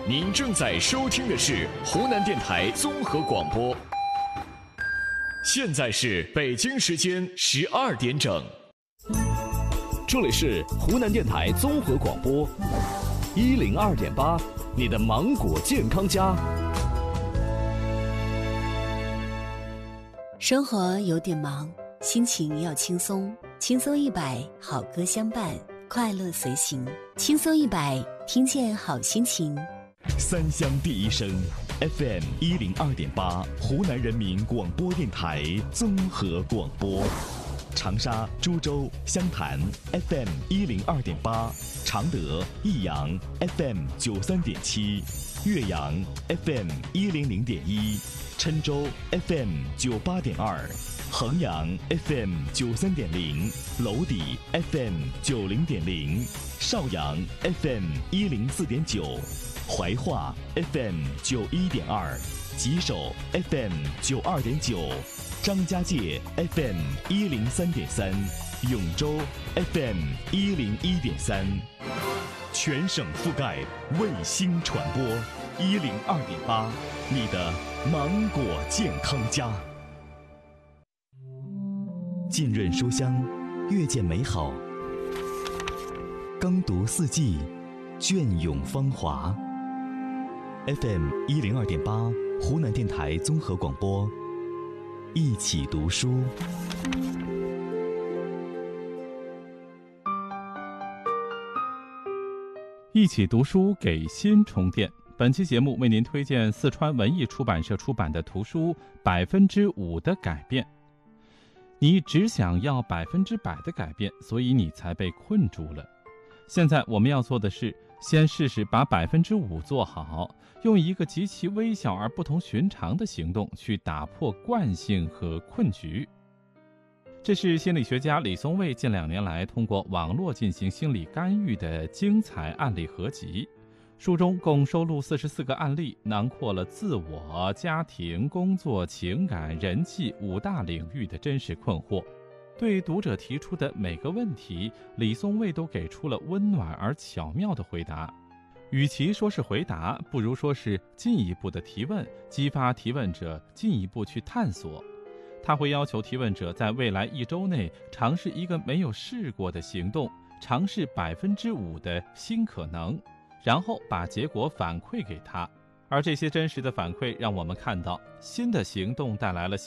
您正在收听的是湖南电台综合广播，现在是北京时间12点整， 这里是湖南电台综合广播102.8，你的芒果健康家。 生活有点忙，心情要轻松，轻松100，好歌相伴，快乐随行，轻松100，听见好心情。 三湘第一声 FM 102.8，湖南人民广播电台综合广播。长沙、株洲、湘潭 FM 102.8，常德、益阳 FM 93.7，岳阳 FM 100.1，郴州 FM 98.2，衡阳 FM 93.0，娄底 FM 90.0，邵阳 FM 104.9。怀化 FM 91.2，吉首 FM 92.9，张家界 FM 103.3，永州 FM 101.3，全省覆盖，卫星传播102.8，你的芒果健康家。浸润书香，阅见美好；耕读四季，隽永芳华。FM 102.8，湖南电台综合广播，一起读书。 一起读书，给心充电。本期节目为您推荐四川文艺出版社出版的图书《5%的改变》。你只想要100%的改变，所以你才被困住了。现在我们要做的是，先试试把5%做好，用一个极其微小而不同寻常的行动去打破惯性和困局。这是心理学家李松蔚近2年来通过网络进行心理干预的精彩案例合集。书中共收录44个案例，囊括了自我、家庭、工作、情感、人际5大领域的真实困惑。对读者提出的每个问题，李松蔚都给出了温暖而巧妙的回答。与其说是回答，不如说是进一步的提问，激发提问者进一步去探索。他会要求提问者在未来1周内尝试一个没有试过的行动，尝试5%的新可能，然后把结果反馈给他。而这些真实的反馈让我们看到，新的行动带来了